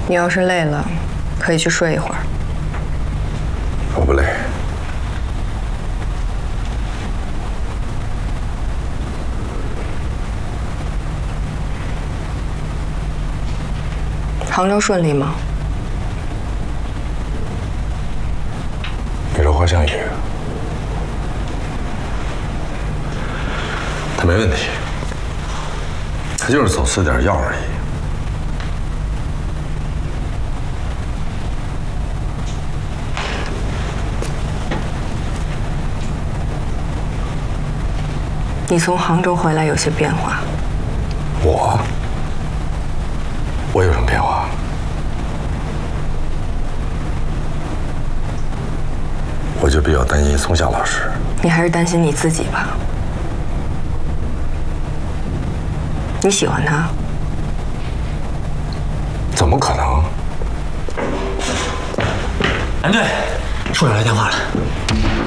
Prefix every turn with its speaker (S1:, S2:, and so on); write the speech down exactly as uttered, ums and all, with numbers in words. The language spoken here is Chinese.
S1: 你要是累了，可以去睡一会儿。
S2: 我不累。
S1: 杭州顺利吗？
S2: 你说华香宇，他没问题，他就是走私点药而已。
S1: 你从杭州回来有些变化。
S2: 我？我有什么变化？我就比较担心松下老师。
S1: 你还是担心你自己吧。你喜欢他？
S2: 怎么可能？
S3: 蓝队，处长来电话了。